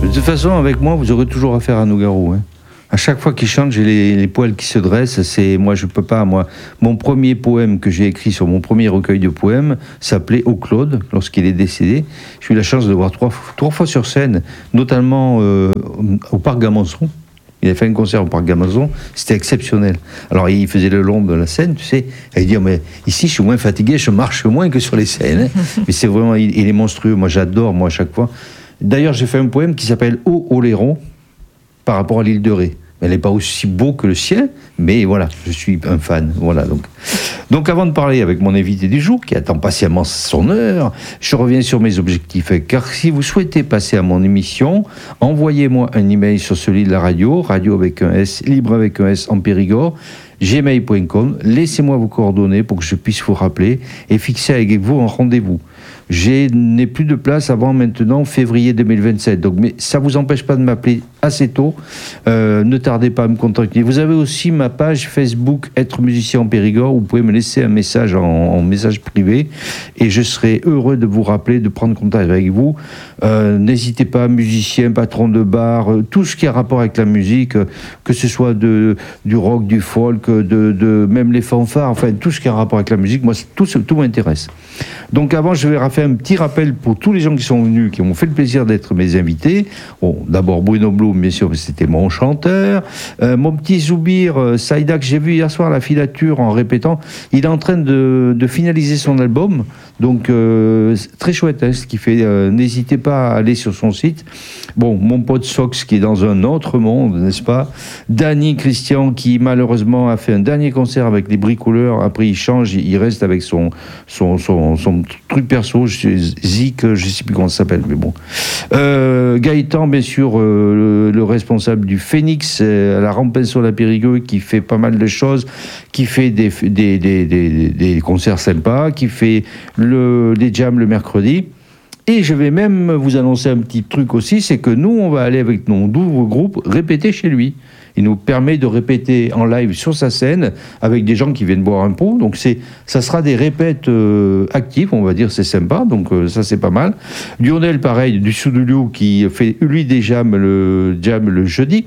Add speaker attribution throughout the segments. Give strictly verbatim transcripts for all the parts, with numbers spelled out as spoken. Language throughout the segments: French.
Speaker 1: De toute façon, avec moi, vous aurez toujours affaire à Nougaro. Hein. À chaque fois qu'il chante, j'ai les, les poils qui se dressent. C'est, moi, je peux pas. Moi, mon premier poème que j'ai écrit sur mon premier recueil de poèmes s'appelait Au Claude, lorsqu'il est décédé. J'ai eu la chance de le voir trois, trois fois sur scène, notamment euh, au Parc Gamançon. Il a fait un concert au Parc Gamançon, c'était exceptionnel. Alors il faisait le long de la scène, tu sais, et il dit oh, mais ici je suis moins fatigué, je marche moins que sur les scènes. Hein. Mais c'est vraiment, il, il est monstrueux. Moi j'adore, moi à chaque fois. D'ailleurs j'ai fait un poème qui s'appelle Ô Oléron par rapport à l'île de Ré. Elle n'est pas aussi beau que le sien, mais voilà, je suis un fan. Voilà, donc. donc avant de parler avec mon invité du jour, qui attend patiemment son heure, je reviens sur mes objectifs. Car si vous souhaitez passer à mon émission, envoyez-moi un email sur celui de la radio, radio avec un S, libre avec un S en Périgord, gmail point com. Laissez-moi vos coordonnées pour que je puisse vous rappeler et fixer avec vous un rendez-vous. Je n'ai plus de place avant maintenant février deux mille vingt-sept. Donc, mais ça ne vous empêche pas de m'appeler assez tôt. Euh, ne tardez pas à me contacter. Vous avez aussi ma page Facebook Être musicien en Périgord. Vous pouvez me laisser un message en, en message privé et je serai heureux de vous rappeler, de prendre contact avec vous. Euh, n'hésitez pas, musicien, patron de bar, euh, tout ce qui a rapport avec la musique, euh, que ce soit de, du rock, du folk, de, de, même les fanfares, enfin tout ce qui a rapport avec la musique, moi tout, tout m'intéresse. Donc avant, je vais faire un petit rappel pour tous les gens qui sont venus, qui m'ont fait le plaisir d'être mes invités. Bon, d'abord Bruno Blum, bien sûr, c'était mon chanteur. Euh, mon petit Zoubir, euh, Saïda, que j'ai vu hier soir à la filature en répétant, il est en train de, de finaliser son album. Donc, euh, très chouette, hein, ce qu'il fait. Euh, n'hésitez pas à aller sur son site. Bon, mon pote Sox, qui est dans un autre monde, n'est-ce pas? Danny Christian, qui malheureusement a fait un dernier concert avec les bricoleurs. Après, il change, il reste avec son, son, son, son truc perso. Zik, je ne sais plus comment ça s'appelle, mais bon. Euh, Gaëtan, bien sûr, euh, le, le responsable du Phoenix, euh, à la Rampin sur la Périgueux, qui fait pas mal de choses, qui fait des, des, des, des, des concerts sympas, qui fait le, des jams le mercredi. Et je vais même vous annoncer un petit truc aussi, c'est que nous, on va aller avec nos nouveaux groupes répéter chez lui. Il nous permet de répéter en live sur sa scène avec des gens qui viennent boire un pot. Donc c'est, ça sera des répètes euh, actives, on va dire, c'est sympa. Donc euh, ça c'est pas mal. Lionel, pareil, du Soudoulou, qui fait lui des jams le jam le jeudi.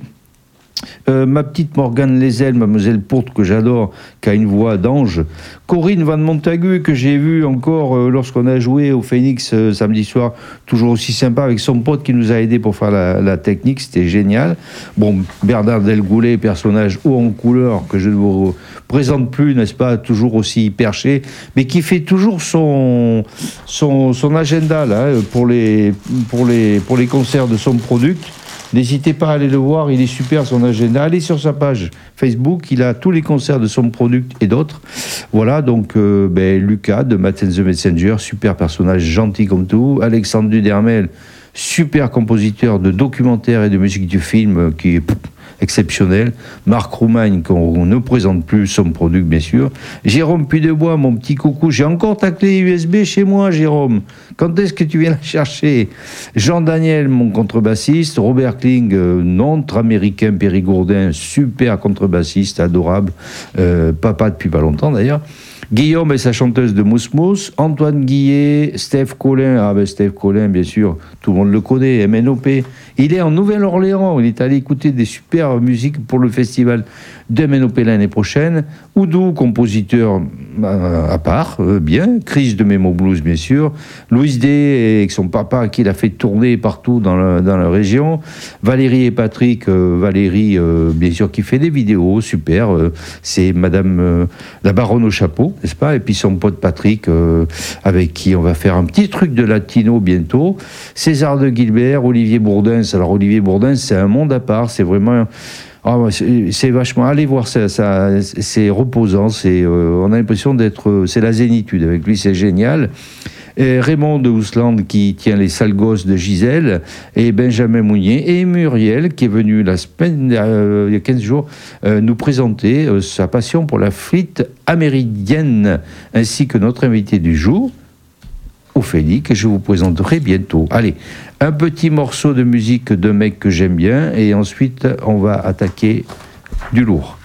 Speaker 1: Euh, ma petite Morgane Lézel, mademoiselle Pourte, que j'adore, qui a une voix d'ange. Corinne Van Montagu, que j'ai vue encore euh, lorsqu'on a joué au Phoenix euh, samedi soir, toujours aussi sympa, avec son pote qui nous a aidé pour faire la, la technique, c'était génial. Bon, Bernard Delgoulet, personnage haut en couleur, que je ne vous présente plus, n'est-ce pas, toujours aussi perché, mais qui fait toujours son, son, son agenda là, pour les, pour, les, pour les concerts de son product. N'hésitez pas à aller le voir, il est super son agenda. Allez sur sa page Facebook, il a tous les concerts de son product et d'autres. Voilà, donc euh, ben, Lucas de Matt and the Messenger, super personnage, gentil comme tout. Alexandre Dudermel, super compositeur de documentaires et de musique du film, euh, qui est pff, exceptionnel. Marc Roumagne, qu'on ne présente plus, son product bien sûr. Jérôme Puydebois, mon petit coucou, j'ai encore ta clé U S B chez moi, Jérôme. Quand est-ce que tu viens la chercher? Jean Daniel, mon contrebassiste. Robert Kling, euh, notre américain périgourdin, super contrebassiste, adorable. Euh, papa depuis pas longtemps d'ailleurs. Guillaume et sa chanteuse de Mousse Mousse. Antoine Guillet, Steph Collin. Ah ben Steph Collin, bien sûr, tout le monde le connaît. M N O P. Il est en Nouvelle-Orléans. Il est allé écouter des super musiques pour le festival de M N O P l'année prochaine. Oudou, compositeur euh, à part, euh, bien. Chris de Memo Blues, bien sûr. Louis D, avec son papa, qui l'a fait tourner partout dans la, dans la région. Valérie et Patrick. Euh, Valérie, euh, bien sûr, qui fait des vidéos, super. Euh, c'est Madame euh, la Baronne au chapeau, n'est-ce pas? Et puis son pote Patrick, euh, avec qui on va faire un petit truc de latino bientôt. César de Guilbert, Olivier Bourdin. Alors Olivier Bourdin, c'est un monde à part, c'est vraiment... Oh, c'est, c'est vachement... Allez voir, ça, ça, c'est reposant, c'est, euh, on a l'impression d'être... C'est la zénitude, avec lui c'est génial. Et Raymond de Housland qui tient les sales gosses de Gisèle, et Benjamin Mounier, et Muriel qui est venu la semaine, euh, il y a quinze jours, euh, nous présenter euh, sa passion pour la frite amérindienne, ainsi que notre invité du jour, Ophélie, que je vous présenterai bientôt. Allez, un petit morceau de musique de mec que j'aime bien, et ensuite on va attaquer du lourd.